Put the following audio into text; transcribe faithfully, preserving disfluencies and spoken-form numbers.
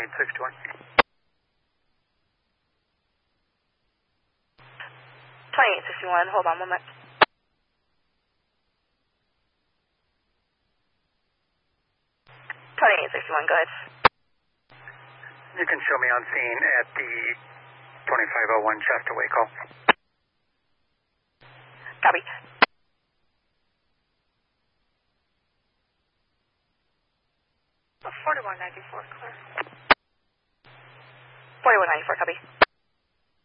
twenty-eight sixty-one. twenty-eight sixty-one, hold on one minute. twenty-eight sixty-one, go ahead. You can show me on scene at the twenty-five oh one Chestaway call. Copy. forty-one ninety-four, clear. forty-one ninety-four, copy.